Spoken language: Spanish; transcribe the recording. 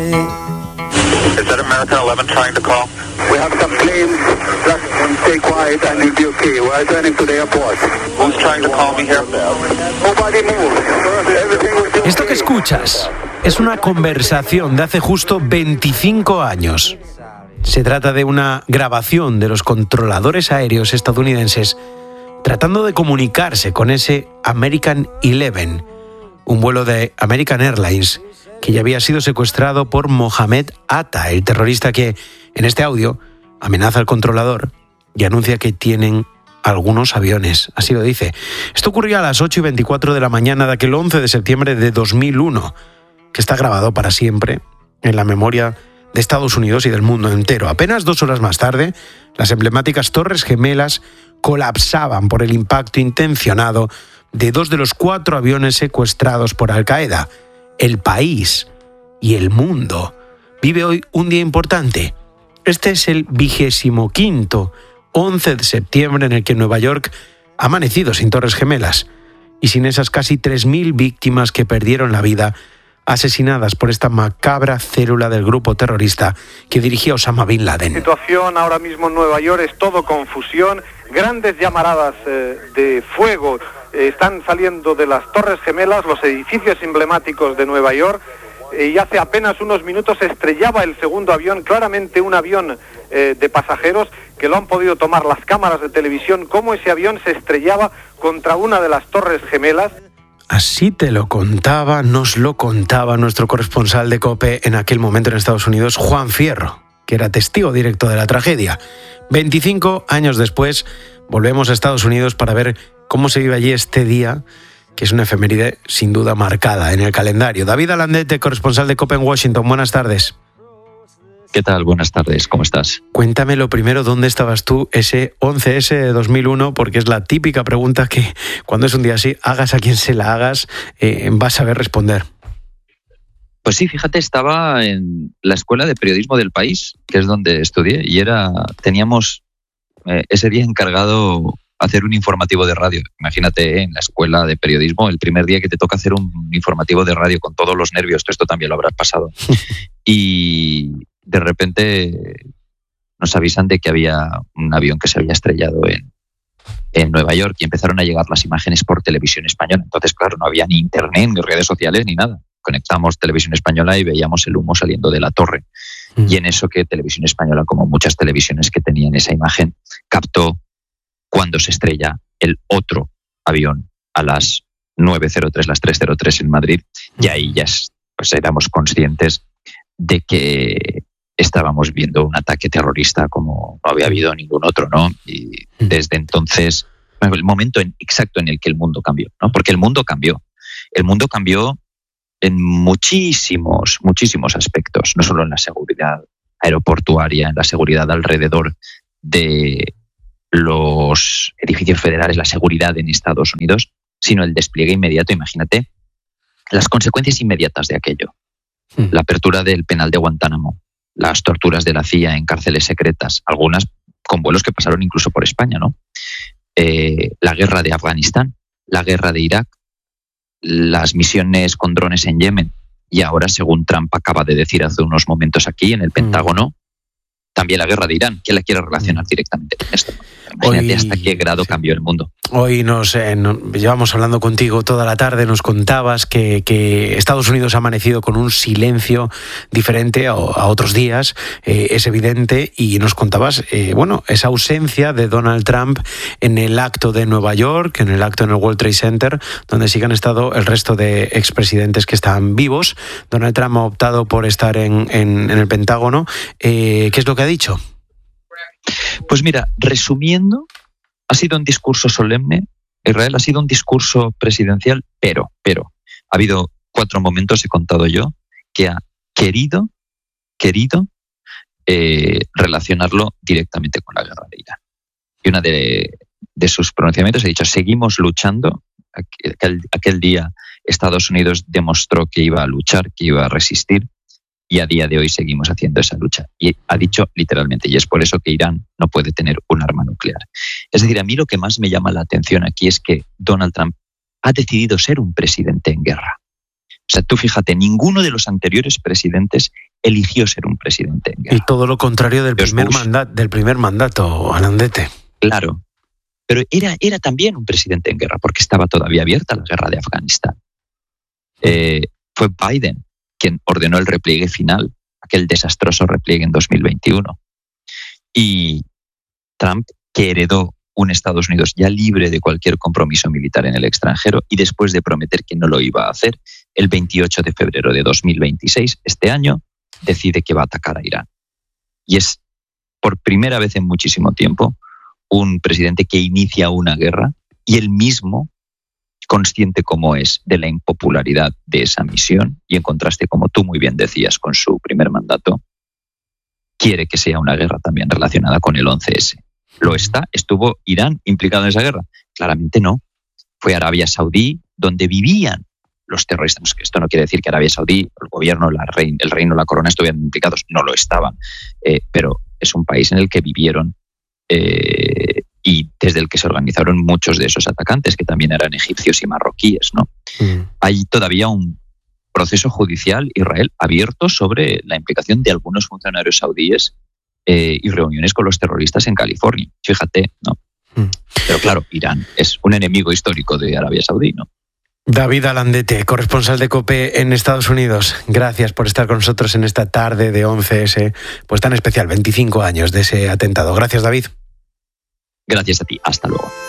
Is that American 11 trying to call? We have some planes. Just stay quiet and you'll be okay. We're returning to the airport. Who's trying to call me here? Nobody move. Everything will be okay. Esto que escuchas es una conversación de hace justo 25 años. Se trata de una grabación de los controladores aéreos estadounidenses tratando de comunicarse con ese American 11, un vuelo de American Airlines que ya había sido secuestrado por Mohamed Atta, el terrorista que, en este audio, amenaza al controlador y anuncia que tienen algunos aviones. Así lo dice. Esto ocurrió a las 8:24 de la mañana de aquel 11 de septiembre de 2001, que está grabado para siempre en la memoria de Estados Unidos y del mundo entero. Apenas 2 horas más tarde, las emblemáticas Torres Gemelas colapsaban por el impacto intencionado de 2 de los 4 aviones secuestrados por Al-Qaeda. El país y el mundo vive hoy un día importante. Este es el 25º 11 de septiembre en el que Nueva York ha amanecido sin Torres Gemelas y sin esas casi 3.000 víctimas que perdieron la vida asesinadas por esta macabra célula del grupo terrorista que dirigía Osama Bin Laden. La situación ahora mismo en Nueva York es todo confusión, grandes llamaradas de fuego están saliendo de las Torres Gemelas, los edificios emblemáticos de Nueva York, y hace apenas unos minutos se estrellaba el segundo avión, claramente un avión de pasajeros, que lo han podido tomar las cámaras de televisión, cómo ese avión se estrellaba contra una de las Torres Gemelas. Así nos lo contaba nuestro corresponsal de COPE en aquel momento en Estados Unidos, Juan Fierro, que era testigo directo de la tragedia. 25 años después, volvemos a Estados Unidos para ver cómo se vive allí este día, que es una efeméride sin duda marcada en el calendario. David Alandete, corresponsal de COPE en Washington, buenas tardes. ¿Qué tal? Buenas tardes, ¿cómo estás? Cuéntame lo primero, ¿dónde estabas tú ese 11S de 2001? Porque es la típica pregunta que cuando es un día así, hagas a quien se la hagas, vas a saber responder. Pues sí, fíjate, estaba en la Escuela de Periodismo del País, que es donde estudié, y teníamos ese día encargado hacer un informativo de radio. Imagínate, en la Escuela de Periodismo, el primer día que te toca hacer un informativo de radio con todos los nervios, esto también lo habrás pasado. Y de repente nos avisan de que había un avión que se había estrellado en Nueva York y empezaron a llegar las imágenes por Televisión Española. Entonces, claro, no había ni internet, ni redes sociales, ni nada. Conectamos Televisión Española y veíamos el humo saliendo de la torre. Y en eso que Televisión Española, como muchas televisiones que tenían esa imagen, captó cuando se estrella el otro avión a las 9:03, las 3:03 en Madrid. Y ahí ya pues éramos conscientes de que estábamos viendo un ataque terrorista como no había habido ningún otro, ¿no? Y desde entonces, el momento exacto en el que el mundo cambió, ¿no? Porque el mundo cambió. El mundo cambió en muchísimos aspectos, no solo en la seguridad aeroportuaria, en la seguridad alrededor de los edificios federales, la seguridad en Estados Unidos, sino el despliegue inmediato. Imagínate las consecuencias inmediatas de aquello. La apertura del penal de Guantánamo, las torturas de la CIA en cárceles secretas, algunas con vuelos que pasaron incluso por España, ¿no? La guerra de Afganistán, la guerra de Irak, las misiones con drones en Yemen y ahora, según Trump acaba de decir hace unos momentos aquí en el Pentágono, también la guerra de Irán. ¿Quién la quiere relacionar directamente con esto? Imagínate hasta qué grado cambió el mundo. Hoy nos llevamos hablando contigo toda la tarde, nos contabas que Estados Unidos ha amanecido con un silencio diferente a otros días, es evidente, y nos contabas esa ausencia de Donald Trump en el acto de Nueva York, en el acto en el World Trade Center, donde sí que han estado el resto de expresidentes que están vivos. Donald Trump ha optado por estar en el Pentágono. ¿Qué es lo que ha dicho? Pues mira, resumiendo, ha sido un discurso solemne. Israel ha sido un discurso presidencial, pero ha habido 4 momentos, he contado yo, que ha querido relacionarlo directamente con la guerra de Irán. Y una de sus pronunciamientos ha dicho: seguimos luchando. Aquel día Estados Unidos demostró que iba a luchar, que iba a resistir, y a día de hoy seguimos haciendo esa lucha. Y ha dicho literalmente, y es por eso que Irán no puede tener un arma nuclear. Es decir, a mí lo que más me llama la atención aquí es que Donald Trump ha decidido ser un presidente en guerra. O sea, tú fíjate, ninguno de los anteriores presidentes eligió ser un presidente en guerra. Y todo lo contrario del primer mandato, Alandete. Claro, pero era también un presidente en guerra porque estaba todavía abierta la guerra de Afganistán. Fue Biden quien ordenó el repliegue final, aquel desastroso repliegue en 2021. Y Trump, que heredó un Estados Unidos ya libre de cualquier compromiso militar en el extranjero y después de prometer que no lo iba a hacer, el 28 de febrero de 2026, este año, decide que va a atacar a Irán. Y es, por primera vez en muchísimo tiempo, un presidente que inicia una guerra y él mismo, consciente como es de la impopularidad de esa misión y en contraste, como tú muy bien decías, con su primer mandato, quiere que sea una guerra también relacionada con el 11S. ¿Lo está? ¿Estuvo Irán implicado en esa guerra? Claramente no. Fue Arabia Saudí donde vivían los terroristas. Esto no quiere decir que Arabia Saudí, el gobierno, el reino, la corona estuvieran implicados. No lo estaban. Pero es un país en el que vivieron y desde el que se organizaron muchos de esos atacantes, que también eran egipcios y marroquíes, ¿no? Hay todavía un proceso judicial Israel abierto sobre la implicación de algunos funcionarios saudíes y reuniones con los terroristas en California. Fíjate, ¿no? Pero claro, Irán es un enemigo histórico de Arabia Saudí, ¿no? David Alandete, corresponsal de COPE en Estados Unidos. Gracias por estar con nosotros en esta tarde de 11S, pues tan especial, 25 años de ese atentado. Gracias, David. Gracias a ti. Hasta luego.